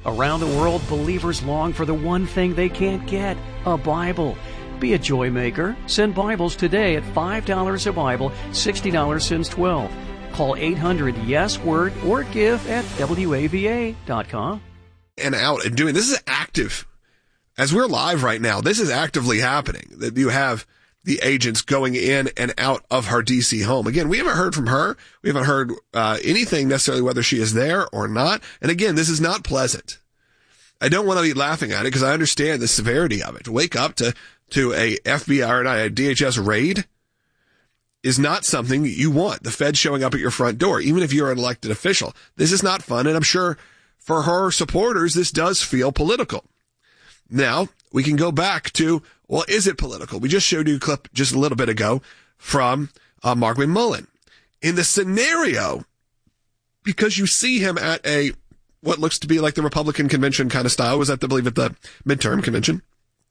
Around the world, believers long for the one thing they can't get, a Bible. Be a joy maker. Send Bibles today at $5 a Bible, $60 since 12. Call 800-YES-WORD or give at WAVA.com. And out and doing this is active. As we're live right now, this is actively happening. That you have the agents going in and out of her D.C. home. Again, we haven't heard from her. We haven't heard anything necessarily whether she is there or not. And again, this is not pleasant. I don't want to be laughing at it because I understand the severity of it. To wake up to a FBI or a DHS raid is not something you want. The Fed showing up at your front door, even if you're an elected official. This is not fun. And I'm sure for her supporters, this does feel political. Now, we can go back to, well, is it political? We just showed you a clip just a little bit ago from Mark McMullen. In the scenario, because you see him at what looks to be like the Republican convention kind of style, was at, I believe, at the midterm convention.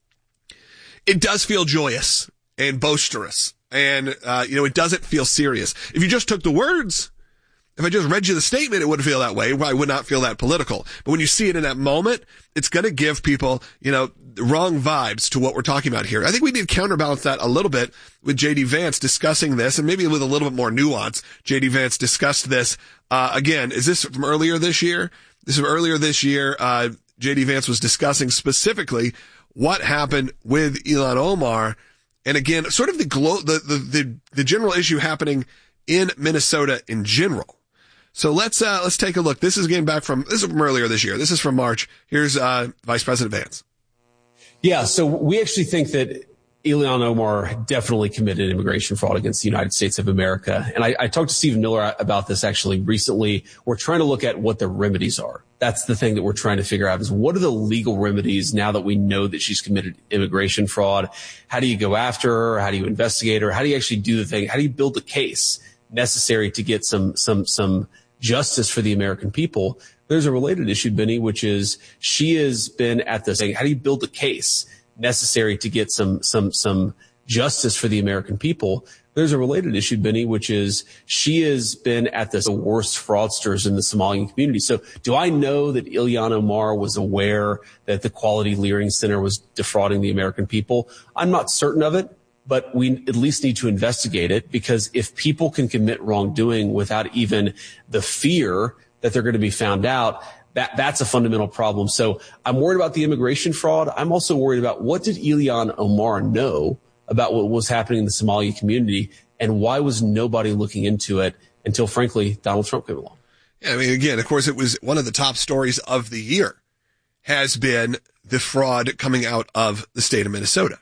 It does feel joyous and boisterous. And, it doesn't feel serious. If you just took the words, if I just read you the statement, it wouldn't feel that way. I would not feel that political. But when you see it in that moment, it's going to give people, wrong vibes to what we're talking about here. I think we need to counterbalance that a little bit with J.D. Vance discussing this, and maybe with a little bit more nuance. J.D. Vance discussed this. Again, is this from earlier this year? This is earlier this year. J.D. Vance was discussing specifically what happened with Ilhan Omar. And again, sort of the general issue happening in Minnesota in general. So let's take a look. This is from earlier this year. This is from March. Here's Vice President Vance. Yeah, so we actually think that Ilhan Omar definitely committed immigration fraud against the United States of America. And I talked to Stephen Miller about this actually recently. We're trying to look at what the remedies are. That's the thing that we're trying to figure out is what are the legal remedies now that we know that she's committed immigration fraud? How do you go after her? How do you investigate her? How do you actually do the thing? How do you build the case necessary to get some justice for the American people? There's a related issue, Benny, which is she has been at this thing. How do you build the case necessary to get some justice for the American people? There's a related issue, Benny, which is she has been at the worst fraudsters in the Somalian community. So do I know that Ilhan Omar was aware that the Quality Learning Center was defrauding the American people? I'm not certain of it, but we at least need to investigate it, because if people can commit wrongdoing without even the fear that they're going to be found out, that's a fundamental problem. So I'm worried about the immigration fraud. I'm also worried about what did Ilhan Omar know about what was happening in the Somali community, and why was nobody looking into it until, frankly, Donald Trump came along? Yeah, I mean, again, of course, it was one of the top stories of the year has been the fraud coming out of the state of Minnesota.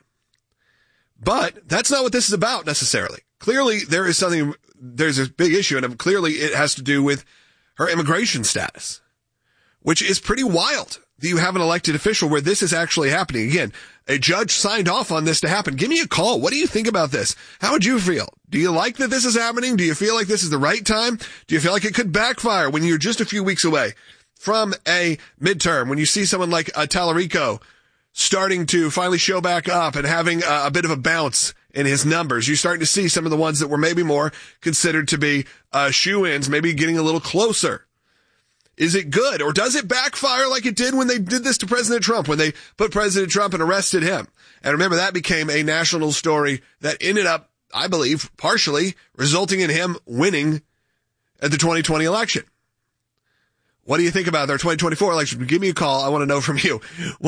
But that's not what this is about necessarily. Clearly, there's a big issue, and clearly it has to do with her immigration status, which is pretty wild that you have an elected official where this is actually happening. Again, a judge signed off on this to happen. Give me a call. What do you think about this? How would you feel? Do you like that this is happening? Do you feel like this is the right time? Do you feel like it could backfire when you're just a few weeks away from a midterm, when you see someone like Tallarico starting to finally show back up and having a bit of a bounce in his numbers? You're starting to see some of the ones that were maybe more considered to be shoo-ins, maybe getting a little closer. Is it good, or does it backfire like it did when they did this to President Trump, when they put President Trump and arrested him? And remember, that became a national story that ended up, I believe, partially resulting in him winning at the 2020 election. What do you think about their 2024 election? Give me a call. I want to know from you.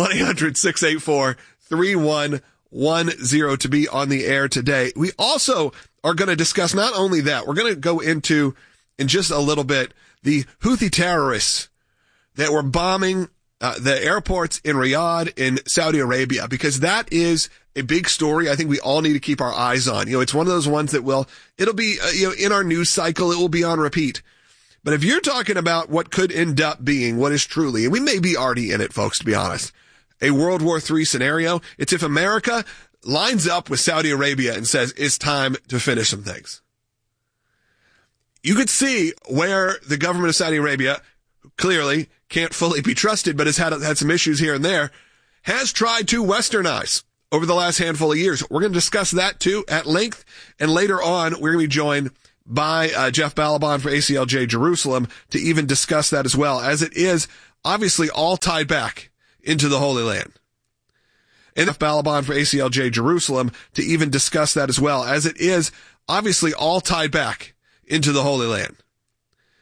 1-800-684-3110 to be on the air today. We also are going to discuss not only that, we're going to go into, in just a little bit, the Houthi terrorists that were bombing the airports in Riyadh in Saudi Arabia, because that is a big story I think we all need to keep our eyes on. It's one of those ones that it'll be, in our news cycle, it will be on repeat. But if you're talking about what could end up being what is truly, and we may be already in it, folks, to be honest, a World War III scenario, it's if America lines up with Saudi Arabia and says it's time to finish some things. You could see where the government of Saudi Arabia clearly can't fully be trusted, but has had some issues here and there, has tried to westernize over the last handful of years. We're going to discuss that too at length. And later on, we're going to be joined by Jeff Balaban for ACLJ Jerusalem to even discuss that as well, as it is obviously all tied back into the Holy Land. And Balaban for ACLJ Jerusalem to even discuss that as well, as it is obviously all tied back into the Holy Land.